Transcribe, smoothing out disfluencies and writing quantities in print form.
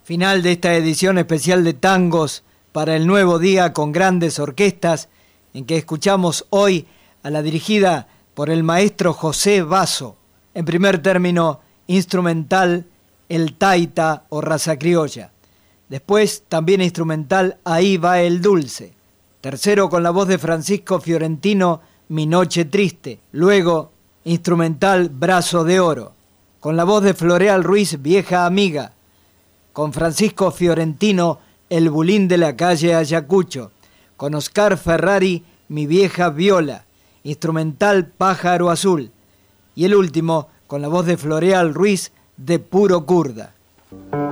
Final de esta edición especial de tangos para el nuevo día con grandes orquestas, en que escuchamos hoy a la dirigida por el maestro José Basso. En primer término, instrumental El Taita o Raza Criolla. Después, también instrumental Ahí va el dulce. Tercero, con la voz de Francisco Fiorentino, Mi noche triste. Luego, instrumental Brazo de oro. Con la voz de Floreal Ruiz, Vieja amiga. Con Francisco Fiorentino, El bulín de la calle Ayacucho. Con Oscar Ferrari, Mi vieja viola. Instrumental Pájaro azul. Y el último, con la voz de Floreal Ruiz, De puro kurda.